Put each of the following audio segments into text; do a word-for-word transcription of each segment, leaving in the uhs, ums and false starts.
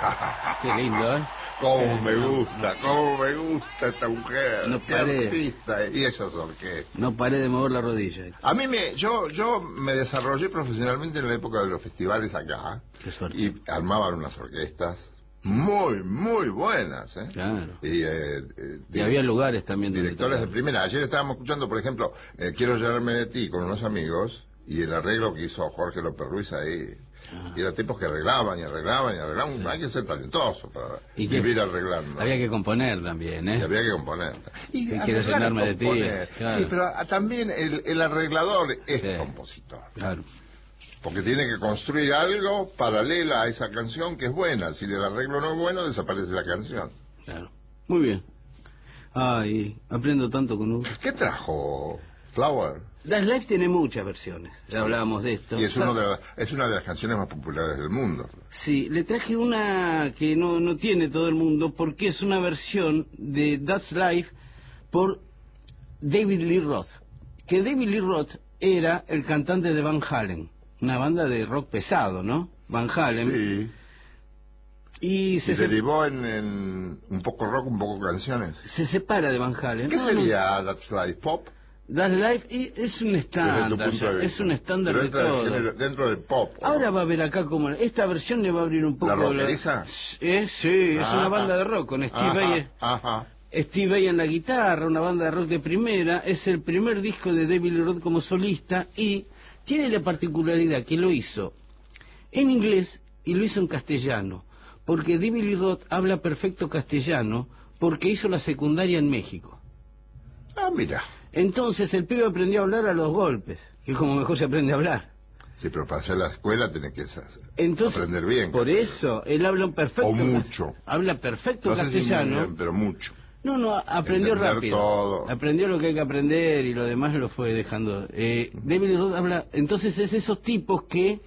Qué lindo, ¿eh? Cómo me gusta, cómo me gusta esta mujer. No qué paré. artista. Y ellos son qué. No paré de mover la rodilla. A mí me, yo, yo me desarrollé profesionalmente en la época de los festivales acá. Qué suerte. Y armaban unas orquestas muy, muy buenas, ¿eh? Claro. Y, eh, eh, Y había lugares también donde directores de tocar. primera. Ayer estábamos escuchando, por ejemplo, eh, Quiero llenarme de ti con unos amigos, y el arreglo que hizo Jorge López Ruiz ahí. Ah. Y eran tipos que arreglaban y arreglaban y arreglaban. Sí. Hay que ser talentoso para y vivir que, arreglando. Había que componer también, ¿eh? Y había que componer. Y Y quiero llenarme de ti. Claro. Sí, pero a, también el, el arreglador es sí. compositor. Claro. Porque tiene que construir algo paralela a esa canción que es buena. Si el arreglo no es bueno, desaparece la canción. Claro. Muy bien. Ay, aprendo tanto con Hugo. ¿Qué trajo Flower? Das Life tiene muchas versiones, ya hablábamos de esto. Y es, uno de la, es una de las canciones más populares del mundo. Sí, le traje una que no, no tiene todo el mundo, porque es una versión de That's Life por David Lee Roth. Que David Lee Roth era el cantante de Van Halen, una banda de rock pesado, ¿no? Van Halen. Sí. Y se y derivó en, en un poco rock, un poco canciones. Se separa de Van Halen. ¿Qué no, sería no. That's Life? ¿Pop? That's Life y es un estándar, ya, es un estándar de todo. Género, dentro del pop. Ahora va a ver acá como esta versión le va a abrir un poco. ¿La rockeriza? Eh, sí, es ajá. una banda de rock con Steve Vai. Ajá. Steve Vai en la guitarra, una banda de rock de primera. Es el primer disco de David Lee Roth como solista y tiene la particularidad que lo hizo en inglés y lo hizo en castellano, porque David Lee Roth habla perfecto castellano porque hizo la secundaria en México. Ah, mira. Entonces el pibe aprendió a hablar a los golpes, que es como mejor se aprende a hablar. Sí, pero para hacer la escuela tenés que Entonces, aprender bien. Por eso, él habla perfecto. O mucho. Habla perfecto no sé castellano. Si bien, pero mucho. No, no, aprendió Entender rápido. Todo. Aprendió lo que hay que aprender y lo demás lo fue dejando. Eh, David Lee Roth habla, entonces es esos tipos que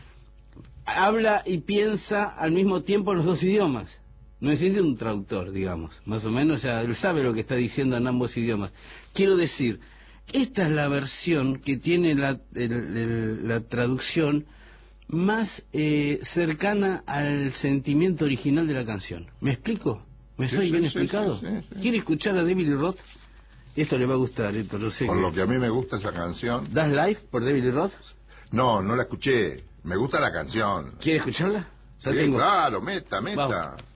habla y piensa al mismo tiempo en los dos idiomas. No existe un traductor, digamos. Más o menos ya él sabe lo que está diciendo en ambos idiomas. Quiero decir, esta es la versión que tiene la, el, el, la traducción más eh, cercana al sentimiento original de la canción. ¿Me explico? ¿Me sí, soy sí, bien sí, explicado? Sí, sí, sí. ¿Quiere escuchar a David Lee Roth? Esto le va a gustar, esto lo sé. Por que... lo que a mí me gusta esa canción. ¿Das Life por David Lee Roth? No, no la escuché. Me gusta la canción. ¿Quiere escucharla? Ya sí, tengo. claro, meta, meta. Vamos.